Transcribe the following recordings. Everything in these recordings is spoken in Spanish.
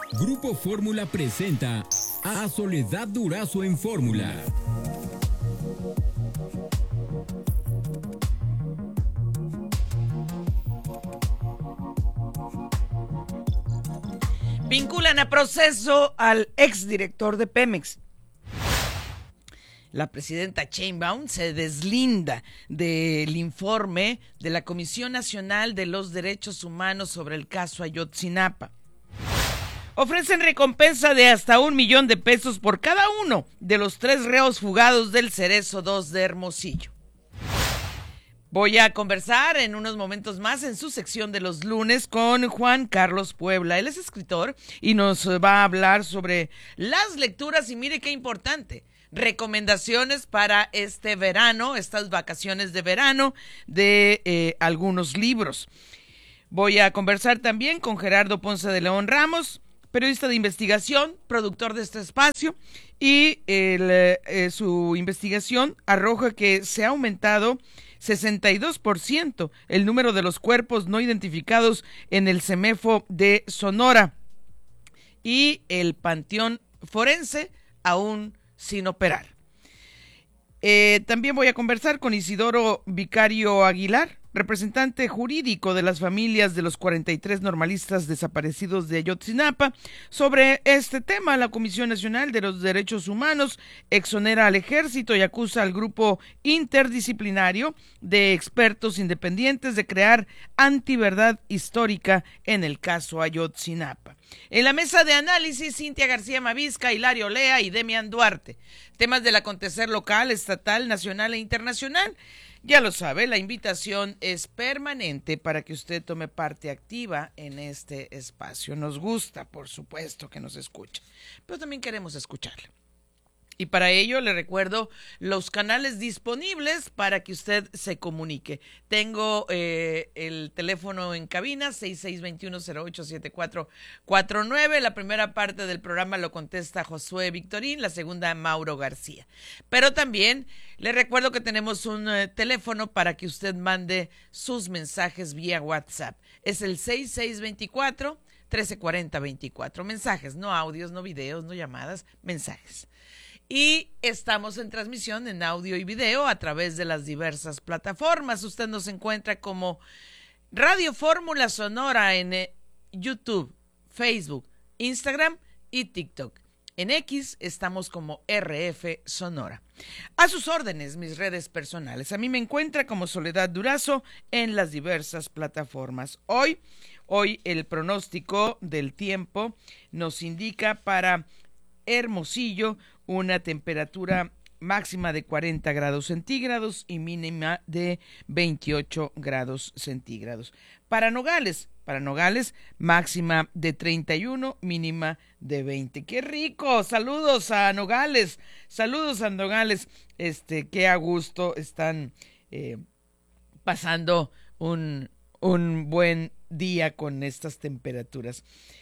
Grupo Fórmula presenta a Soledad Durazo en Fórmula. Vinculan a proceso al exdirector de Pemex. La presidenta Sheinbaum se deslinda del informe de la Comisión Nacional de los Derechos Humanos sobre el caso Ayotzinapa. Ofrecen recompensa de hasta $1,000,000 por cada uno de los 3 reos fugados del Cerezo 2 de Hermosillo. Voy a conversar en unos momentos más en su sección de los lunes con Juan Carlos Puebla. Él es escritor y nos va a hablar sobre las lecturas y mire qué importante, recomendaciones para este verano, estas vacaciones de verano de algunos libros. Voy a conversar también con Gerardo Ponce de León Ramos, periodista de investigación, productor de este espacio, y su investigación arroja que se ha aumentado 62% el número de los cuerpos no identificados en el CEMEFO de Sonora y el panteón forense aún sin operar. También voy a conversar con Isidoro Vicario Aguilar, representante jurídico de las familias de los 43 normalistas desaparecidos de Ayotzinapa, sobre este tema. La Comisión Nacional de los Derechos Humanos exonera al ejército y acusa al grupo interdisciplinario de expertos independientes de crear antiverdad histórica en el caso Ayotzinapa. En la mesa de análisis, Cintia García Mavisca, Hilario Lea y Demian Duarte. Temas del acontecer local, estatal, nacional e internacional. Ya lo sabe, la invitación es permanente para que usted tome parte activa en este espacio. Nos gusta, por supuesto, que nos escuche, pero también queremos escucharle. Y para ello le recuerdo los canales disponibles para que usted se comunique. Tengo el teléfono en cabina, 6621-087449. La primera parte del programa lo contesta Josué Victorín, la segunda Mauro García. Pero también le recuerdo que tenemos un teléfono para que usted mande sus mensajes vía WhatsApp. Es el 6624-1340-24. Mensajes, no audios, no videos, no llamadas, mensajes. Y estamos en transmisión en audio y video a través de las diversas plataformas. Usted nos encuentra como Radio Fórmula Sonora en YouTube, Facebook, Instagram y TikTok. En X estamos como RF Sonora. A sus órdenes, mis redes personales. A mí me encuentra como Soledad Durazo en las diversas plataformas. Hoy el pronóstico del tiempo nos indica para Hermosillo una temperatura máxima de 40 grados centígrados y mínima de 28 grados centígrados. Para Nogales, máxima de 31, mínima de 20. ¡Qué rico! Saludos a Nogales, qué a gusto están pasando un buen día con estas temperaturas.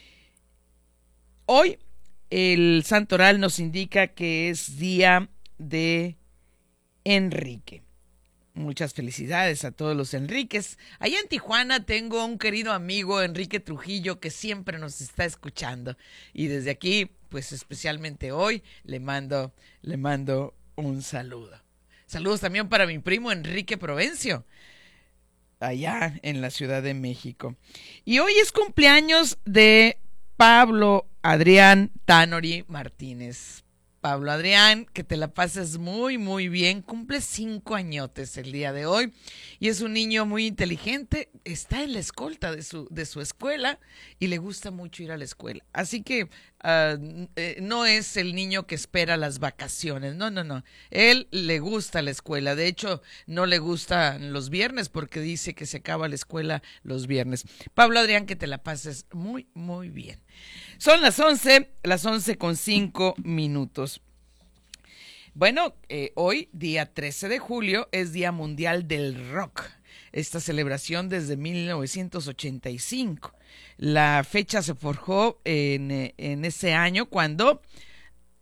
Hoy el santoral nos indica que es día de Enrique. Muchas felicidades a todos los Enríquez. Allá en Tijuana tengo un querido amigo, Enrique Trujillo, que siempre nos está escuchando. Y desde aquí, pues especialmente hoy, le mando un saludo. Saludos también para mi primo Enrique Provencio, allá en la Ciudad de México. Y hoy es cumpleaños de Pablo Adrián Tanori Martínez. Pablo Adrián, que te la pases muy, muy bien. Cumple 5 añotes el día de hoy y es un niño muy inteligente. Está en la escolta de su escuela y le gusta mucho ir a la escuela. Así que no es el niño que espera las vacaciones. No. Él le gusta la escuela. De hecho, no le gustan los viernes porque dice que se acaba la escuela los viernes. Pablo Adrián, que te la pases muy, muy bien. Son las 11:05. Bueno, hoy, día 13 de julio, es Día Mundial del Rock. Esta celebración desde 1985. La fecha se forjó en ese año cuando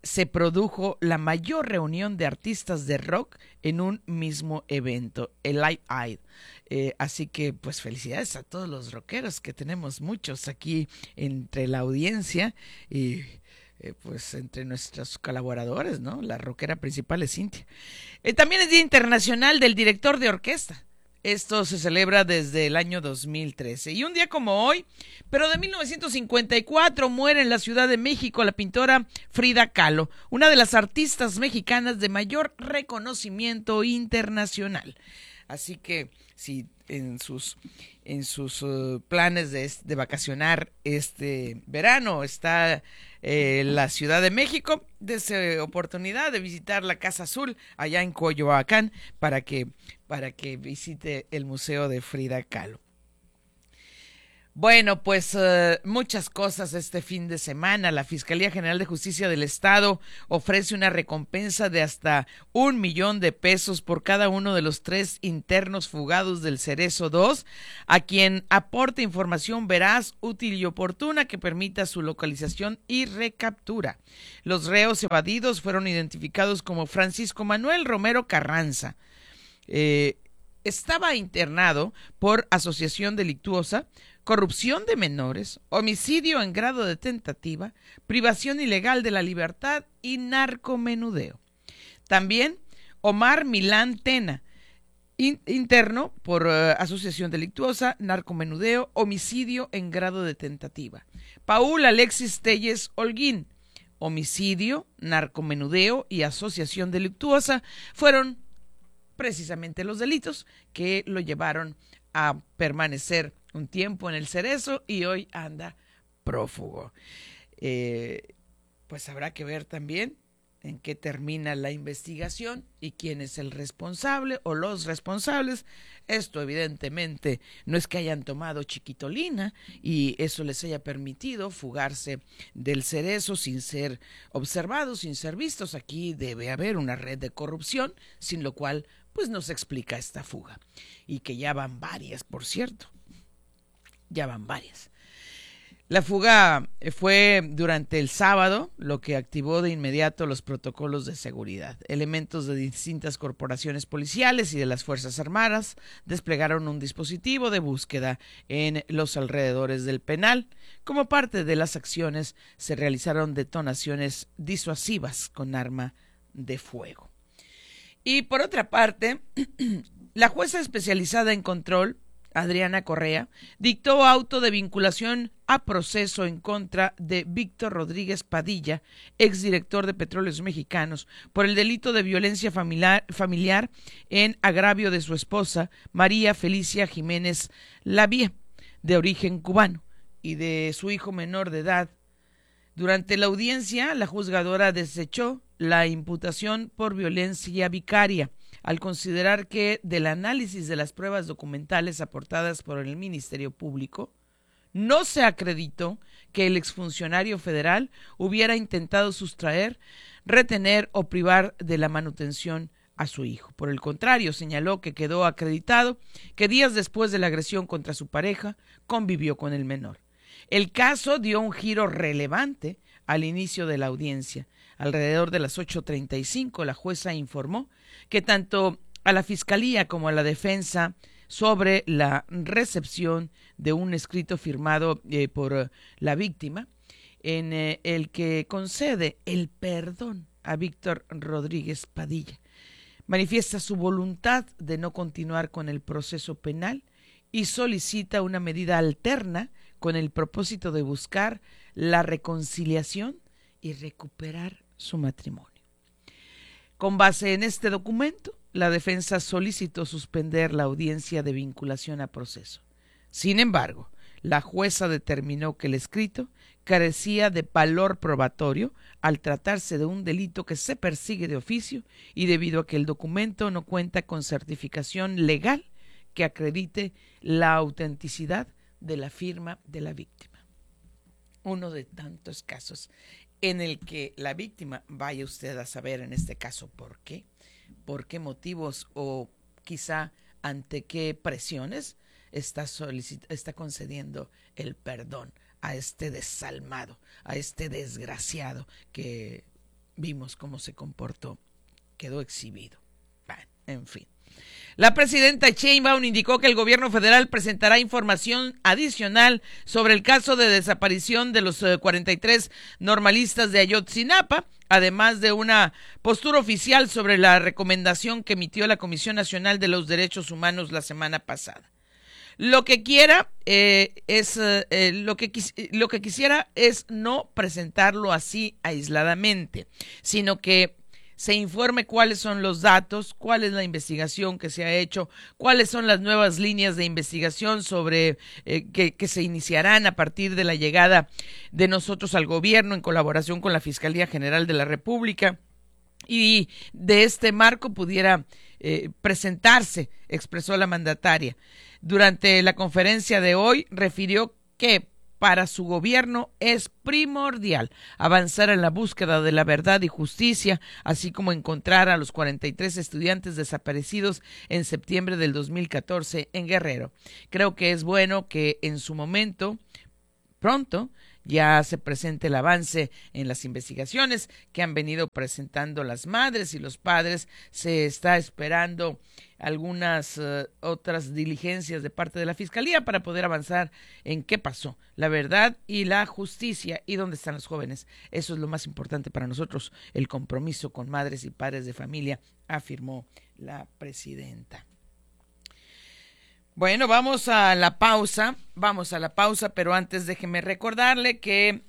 se produjo la mayor reunión de artistas de rock en un mismo evento, el Live Aid. Así que pues felicidades a todos los rockeros, que tenemos muchos aquí entre la audiencia y pues entre nuestros colaboradores, ¿no? La rockera principal es Cintia. También es Día Internacional del Director de Orquesta. Esto se celebra desde el año 2013. Y un día como hoy, pero de 1954, muere en la Ciudad de México la pintora Frida Kahlo, una de las artistas mexicanas de mayor reconocimiento internacional. Así que si en sus planes de vacacionar este verano está la Ciudad de México, dése oportunidad de visitar la Casa Azul allá en Coyoacán para que visite el Museo de Frida Kahlo. Bueno, pues muchas cosas este fin de semana. La Fiscalía General de Justicia del Estado ofrece una recompensa de hasta $1,000,000 por cada uno de los 3 internos fugados del Cerezo 2, a quien aporte información veraz, útil y oportuna que permita su localización y recaptura. Los reos evadidos fueron identificados como Francisco Manuel Romero Carranza. Estaba internado por asociación delictuosa, corrupción de menores, homicidio en grado de tentativa, privación ilegal de la libertad y narcomenudeo. También Omar Milán Tena, interno por asociación delictuosa, narcomenudeo, homicidio en grado de tentativa. Paul Alexis Telles Holguín, homicidio, narcomenudeo y asociación delictuosa fueron precisamente los delitos que lo llevaron a permanecer un tiempo en el Cerezo y hoy anda prófugo. Pues habrá que ver también en qué termina la investigación y quién es el responsable o los responsables. Esto evidentemente no es que hayan tomado chiquitolina y eso les haya permitido fugarse del Cerezo sin ser observados, sin ser vistos. Aquí debe haber una red de corrupción, sin lo cual pues no se explica esta fuga. Y que ya van varias, por cierto. Ya van varias. La fuga fue durante el sábado, lo que activó de inmediato los protocolos de seguridad. Elementos de distintas corporaciones policiales y de las Fuerzas Armadas desplegaron un dispositivo de búsqueda en los alrededores del penal. Como parte de las acciones, se realizaron detonaciones disuasivas con arma de fuego. Y por otra parte, la jueza especializada en control, Adriana Correa, dictó auto de vinculación a proceso en contra de Víctor Rodríguez Padilla, exdirector de Petróleos Mexicanos, por el delito de violencia familiar en agravio de su esposa, María Felicia Jiménez Lavie, de origen cubano, y de su hijo menor de edad. Durante la audiencia, la juzgadora desechó la imputación por violencia vicaria, al considerar que del análisis de las pruebas documentales aportadas por el Ministerio Público, no se acreditó que el exfuncionario federal hubiera intentado sustraer, retener o privar de la manutención a su hijo. Por el contrario, señaló que quedó acreditado que días después de la agresión contra su pareja, convivió con el menor. El caso dio un giro relevante al inicio de la audiencia. Alrededor de las 8:35, la jueza informó que tanto a la Fiscalía como a la defensa sobre la recepción de un escrito firmado por la víctima en el que concede el perdón a Víctor Rodríguez Padilla. Manifiesta su voluntad de no continuar con el proceso penal y solicita una medida alterna con el propósito de buscar la reconciliación y recuperar su matrimonio. Con base en este documento, la defensa solicitó suspender la audiencia de vinculación a proceso. Sin embargo, la jueza determinó que el escrito carecía de valor probatorio al tratarse de un delito que se persigue de oficio y debido a que el documento no cuenta con certificación legal que acredite la autenticidad de la firma de la víctima. Uno de tantos casos en el que la víctima, vaya usted a saber en este caso por qué motivos o quizá ante qué presiones está concediendo el perdón a este desalmado, a este desgraciado que vimos cómo se comportó, quedó exhibido. Bueno, en fin. La presidenta Sheinbaum indicó que el gobierno federal presentará información adicional sobre el caso de desaparición de los 43 normalistas de Ayotzinapa, además de una postura oficial sobre la recomendación que emitió la Comisión Nacional de los Derechos Humanos la semana pasada. Lo que quisiera es no presentarlo así aisladamente, sino que se informe cuáles son los datos, cuál es la investigación que se ha hecho, cuáles son las nuevas líneas de investigación sobre que se iniciarán a partir de la llegada de nosotros al gobierno en colaboración con la Fiscalía General de la República, y de este marco pudiera presentarse, expresó la mandataria. Durante la conferencia de hoy refirió que para su gobierno es primordial avanzar en la búsqueda de la verdad y justicia, así como encontrar a los 43 estudiantes desaparecidos en septiembre del 2014 en Guerrero. Creo que es bueno que en su momento, pronto, ya se presente el avance en las investigaciones que han venido presentando las madres y los padres. Se está esperando algunas otras diligencias de parte de la Fiscalía para poder avanzar en qué pasó, la verdad y la justicia, y dónde están los jóvenes. Eso es lo más importante para nosotros, el compromiso con madres y padres de familia, afirmó la presidenta. Bueno, vamos a la pausa, pero antes déjeme recordarle que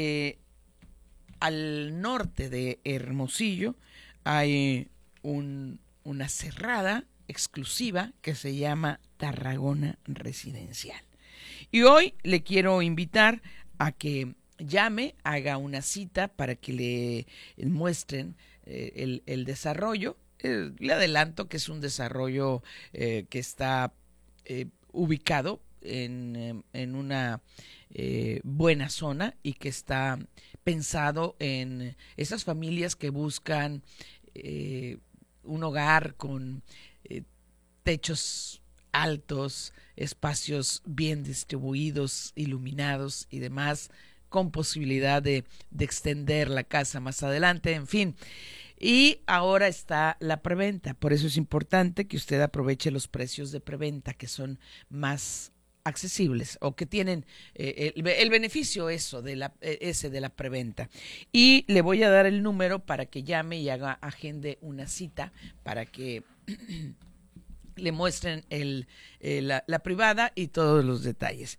al norte de Hermosillo hay una cerrada exclusiva que se llama Tarragona Residencial. Y hoy le quiero invitar a que llame, haga una cita para que le muestren el desarrollo. Le adelanto que es un desarrollo que está ubicado en una buena zona y que está pensado en esas familias que buscan un hogar con techos altos, espacios bien distribuidos, iluminados y demás, con posibilidad de extender la casa más adelante, en fin. Y ahora está la preventa, por eso es importante que usted aproveche los precios de preventa, que son más accesibles o que tienen el beneficio de la preventa. Y le voy a dar el número para que llame y agende una cita para que le muestren la privada y todos los detalles.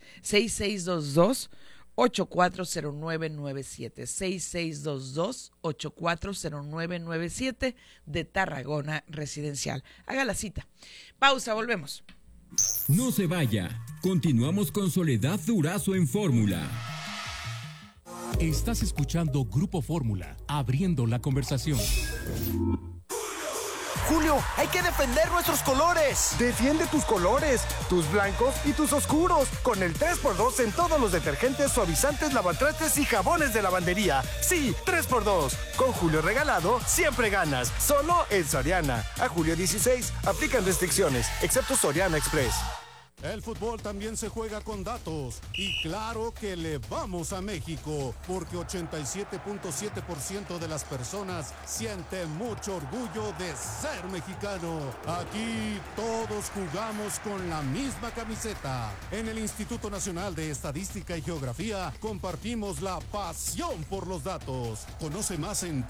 6622-840997, 6622-840997 de Tarragona Residencial. Haga la cita. Pausa, volvemos. No se vaya. Continuamos con Soledad Durazo en Fórmula. Estás escuchando Grupo Fórmula, abriendo la conversación. Julio, hay que defender nuestros colores. Defiende tus colores, tus blancos y tus oscuros, con el 3x2 en todos los detergentes, suavizantes, lavatrastes y jabones de lavandería. Sí, 3x2. Con Julio regalado, siempre ganas. Solo en Soriana. A julio 16, aplican restricciones, excepto Soriana Express. El fútbol también se juega con datos y claro que le vamos a México porque 87.7% de las personas sienten mucho orgullo de ser mexicano. Aquí todos jugamos con la misma camiseta. En el Instituto Nacional de Estadística y Geografía compartimos la pasión por los datos. Conoce más en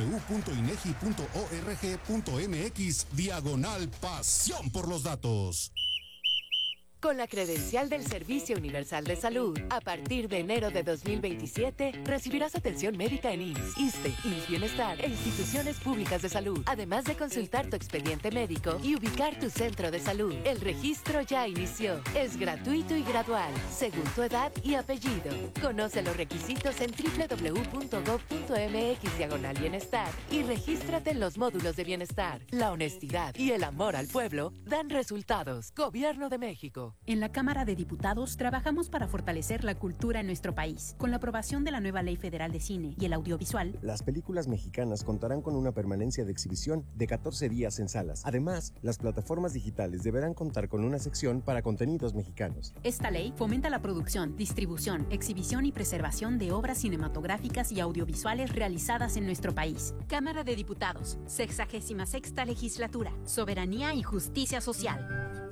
www.inegi.org.mx/pasión por los datos. Con la credencial del Servicio Universal de Salud, a partir de enero de 2027, recibirás atención médica en IMSS, ISSSTE, IMSS Bienestar e instituciones públicas de salud, además de consultar tu expediente médico y ubicar tu centro de salud. El registro ya inició. Es gratuito y gradual, según tu edad y apellido. Conoce los requisitos en www.gov.mx/bienestar y regístrate en los módulos de bienestar. La honestidad y el amor al pueblo dan resultados. Gobierno de México. México. En la Cámara de Diputados trabajamos para fortalecer la cultura en nuestro país. Con la aprobación de la nueva Ley Federal de Cine y el audiovisual, las películas mexicanas contarán con una permanencia de exhibición de 14 días en salas. Además, las plataformas digitales deberán contar con una sección para contenidos mexicanos. Esta ley fomenta la producción, distribución, exhibición y preservación de obras cinematográficas y audiovisuales realizadas en nuestro país. Cámara de Diputados, 66ª Legislatura, Soberanía y Justicia Social.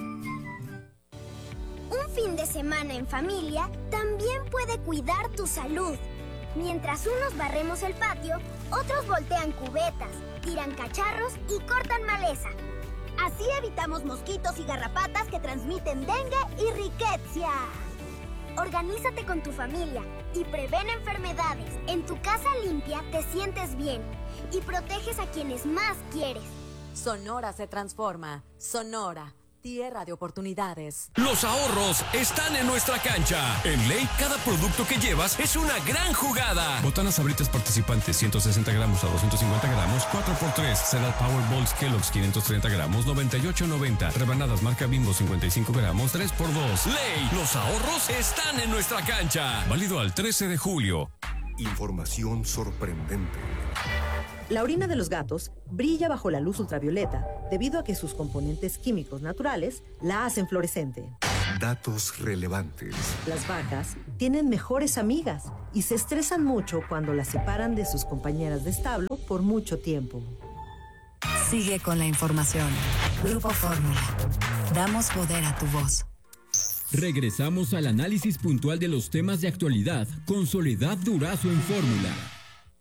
Un fin de semana en familia también puede cuidar tu salud. Mientras unos barremos el patio, otros voltean cubetas, tiran cacharros y cortan maleza. Así evitamos mosquitos y garrapatas que transmiten dengue y riqueza. Organízate con tu familia y prevén enfermedades. En tu casa limpia te sientes bien y proteges a quienes más quieres. Sonora se transforma. Sonora, tierra de oportunidades. Los ahorros están en nuestra cancha. En Ley, cada producto que llevas es una gran jugada. Botanas Sabritas participantes, 160 gramos a 250 gramos, 4x3. Cereal Powerballs Kellogg's, 530 gramos, 98.90. Rebanadas marca Bimbo, 55 gramos, 3x2. Ley, los ahorros están en nuestra cancha. Válido al 13 de julio. Información sorprendente. La orina de los gatos brilla bajo la luz ultravioleta debido a que sus componentes químicos naturales la hacen fluorescente. Datos relevantes. Las vacas tienen mejores amigas y se estresan mucho cuando las separan de sus compañeras de establo por mucho tiempo. Sigue con la información. Grupo Fórmula. Damos poder a tu voz. Regresamos al análisis puntual de los temas de actualidad con Soledad Durazo en Fórmula.